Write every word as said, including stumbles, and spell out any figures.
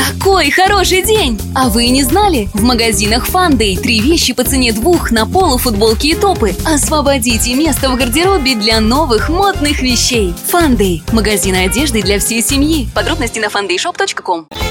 Какой хороший день! А вы не знали? В магазинах Fun-Day три вещи по цене двух на полу, футболки и топы. Освободите место в гардеробе для новых модных вещей. Fun-Day – магазин одежды для всей семьи. Подробности на фан дэй шоп точка ком.